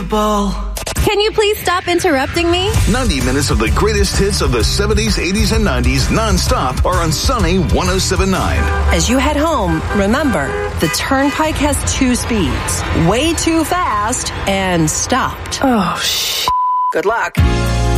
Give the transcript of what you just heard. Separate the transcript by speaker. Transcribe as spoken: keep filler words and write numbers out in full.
Speaker 1: people.
Speaker 2: Can you please stop interrupting me?
Speaker 3: ninety minutes of the greatest hits of the seventies, eighties, and nineties nonstop are on Sunny one oh seven point nine.
Speaker 4: As you head home, remember, the Turnpike has two speeds. Way too fast and stopped.
Speaker 2: Oh, shit.
Speaker 4: Good luck.